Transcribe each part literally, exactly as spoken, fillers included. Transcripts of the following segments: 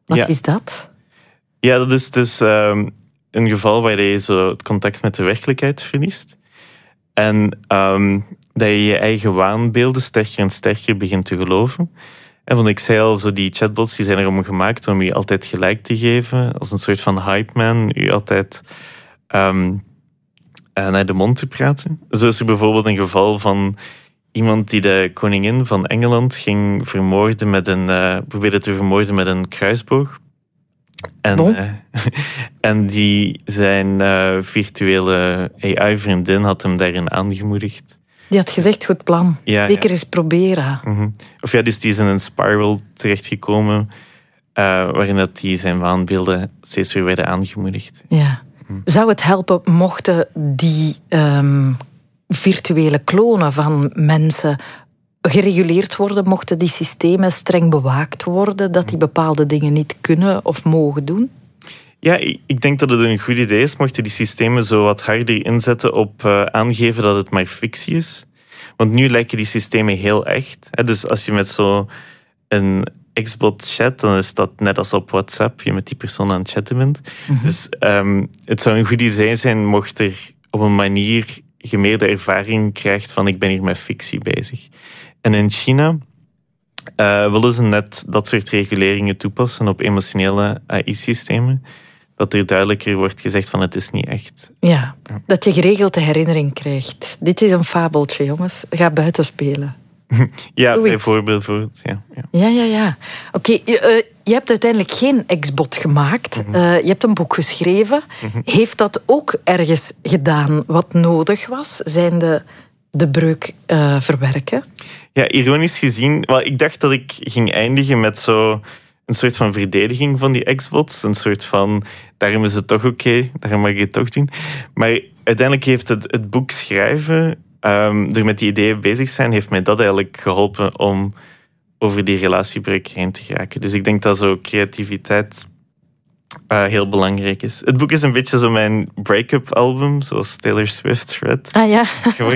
Wat ja. is dat? Ja, dat is dus um, een geval waar je zo het contact met de werkelijkheid verliest. En um, dat je je eigen waanbeelden sterker en sterker begint te geloven. En want ik zei al, zo die chatbots die zijn erom gemaakt om je altijd gelijk te geven. Als een soort van hype man. Je altijd um, uh, naar de mond te praten. Zo is er bijvoorbeeld een geval van iemand die de koningin van Engeland ging vermoorden met een, uh, probeerde te vermoorden met een kruisboog. En, uh, en die zijn uh, virtuele A I-vriendin had hem daarin aangemoedigd. Die had gezegd, goed plan. Ja, Zeker ja. eens proberen. Mm-hmm. Of ja, dus die is in een spiral terechtgekomen, uh, waarin dat die zijn waanbeelden steeds weer werden aangemoedigd. Ja. Mm. Zou het helpen mochten die um, virtuele klonen van mensen gereguleerd worden, mochten die systemen streng bewaakt worden, dat die bepaalde dingen niet kunnen of mogen doen? Ja, ik denk dat het een goed idee is mochten die systemen zo wat harder inzetten op uh, aangeven dat het maar fictie is. Want nu lijken die systemen heel echt. Dus als je met zo een X-bot chat, dan is dat net als op WhatsApp, je met die persoon aan het chatten bent. Mm-hmm. Dus um, het zou een goed idee zijn mocht er op een manier je meer de ervaring krijgt van ik ben hier met fictie bezig. En in China uh, willen ze net dat soort reguleringen toepassen op emotionele A I-systemen. Dat er duidelijker wordt gezegd van het is niet echt. Ja, ja. Dat je geregeld de herinnering krijgt. Dit is een fabeltje, jongens. Ga buiten spelen. Ja, Zoiets. bijvoorbeeld. Ja, ja. ja, ja. ja. Oké, okay, uh, je hebt uiteindelijk geen X-bot gemaakt. Mm-hmm. Uh, je hebt een boek geschreven. Mm-hmm. Heeft dat ook ergens gedaan wat nodig was? Zijn de, de breuk uh, verwerken? Ja, ironisch gezien... Well, ik dacht dat ik ging eindigen met zo een soort van verdediging van die X-bots. Een soort van, daarom is het toch oké, okay, daarom mag je het toch doen. Maar uiteindelijk heeft het, het boek schrijven... Um, door met die ideeën bezig zijn, heeft mij dat eigenlijk geholpen om over die relatiebreuk heen te geraken. Dus ik denk dat zo creativiteit uh, heel belangrijk is. Het boek is een beetje zo mijn break-up album, zoals Taylor Swift read. Ah ja.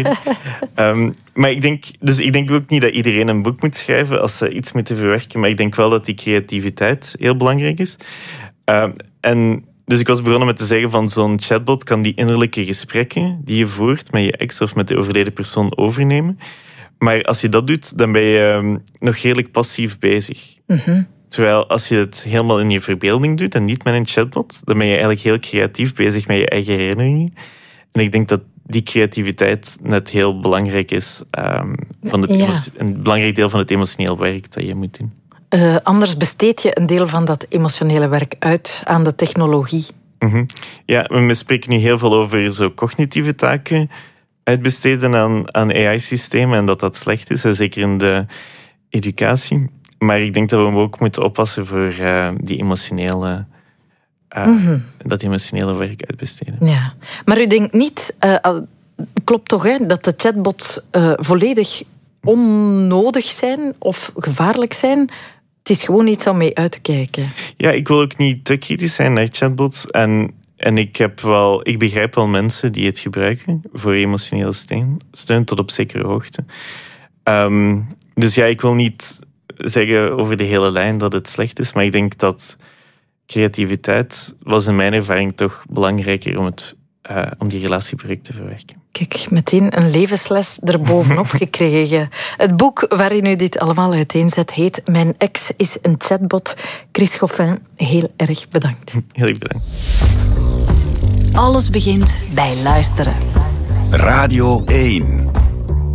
um, maar ik denk, dus ik denk ook niet dat iedereen een boek moet schrijven als ze iets moeten verwerken, maar ik denk wel dat die creativiteit heel belangrijk is. Um, en Dus ik was begonnen met te zeggen van zo'n chatbot kan die innerlijke gesprekken die je voert met je ex of met de overleden persoon overnemen. Maar als je dat doet, dan ben je um, nog redelijk passief bezig. Mm-hmm. Terwijl als je het helemaal in je verbeelding doet en niet met een chatbot, dan ben je eigenlijk heel creatief bezig met je eigen herinneringen. En ik denk dat die creativiteit net heel belangrijk is. Um, van het ja. emo- een belangrijk deel van het emotioneel werk dat je moet doen. Uh, anders besteed je een deel van dat emotionele werk uit aan de technologie. Mm-hmm. Ja, we spreken nu heel veel over zo cognitieve taken uitbesteden aan, aan A I-systemen en dat dat slecht is, zeker in de educatie. Maar ik denk dat we ook moeten oppassen voor uh, die emotionele, uh, mm-hmm. dat emotionele werk uitbesteden. Ja, maar u denkt niet, uh, klopt toch, hè, dat de chatbots uh, volledig onnodig zijn of gevaarlijk zijn? Het is gewoon iets om mee uit te kijken. Ja, ik wil ook niet te kritisch zijn naar chatbots. En, en ik, heb wel, ik begrijp wel mensen die het gebruiken voor emotionele steun, steun tot op zekere hoogte. Um, dus ja, ik wil niet zeggen over de hele lijn dat het slecht is, maar ik denk dat creativiteit was in mijn ervaring toch belangrijker om, het, uh, om die relatiebreuk te verwerken. Kijk, meteen een levensles erbovenop gekregen. Het boek waarin u dit allemaal uiteenzet heet Mijn ex is een chatbot. Chris Goffin, heel erg bedankt. Heel erg bedankt. Alles begint bij luisteren. Radio één.